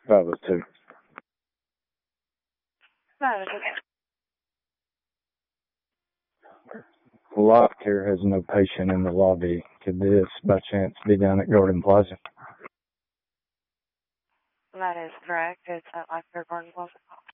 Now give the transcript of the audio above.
502. Life Care has no patient in the lobby. Could this, by chance, be down at Garden Plaza? That is correct. It's at Life Care Garden Plaza.